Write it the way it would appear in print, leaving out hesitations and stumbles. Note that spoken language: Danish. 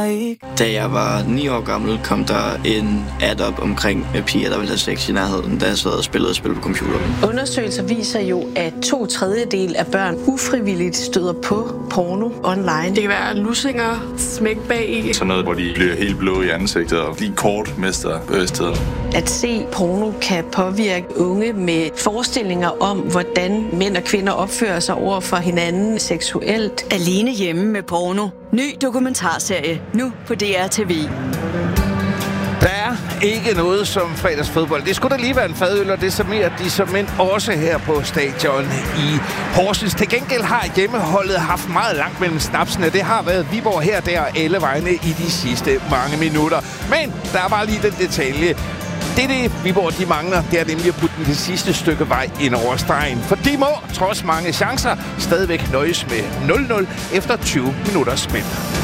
Da jeg var 9 år gammel, kom der en ad op omkring piger, der ville have sex i nærheden, da jeg sad og spillede spil på computeren. Undersøgelser viser jo, at 2/3 af børn ufrivilligt støder på porno online. Det kan være lussinger, smæk bag i. Sådan noget, hvor de bliver helt blå i ansigtet og lige kort mister bevidstheden. At se porno kan påvirke unge med forestillinger om, hvordan mænd og kvinder opfører sig over for hinanden seksuelt. Alene hjemme med porno. Ny dokumentarserie, nu på DR.TV. Der er ikke noget som fredagsfodbold. Det skulle da lige være en fadøl, og det serverer de som mænd også her på stadion i Horsens. Til gengæld har hjemmeholdet haft meget langt mellem snapsene. Det har været Viborg her, der og alle vegne i de sidste mange minutter. Men der var lige den detalje. Det Viborg de mangler, det er nemlig at putte det sidste stykke vej ind over stregen. For de må, trods mange chancer, stadigvæk nøjes med 0-0 efter 20 minutters spil.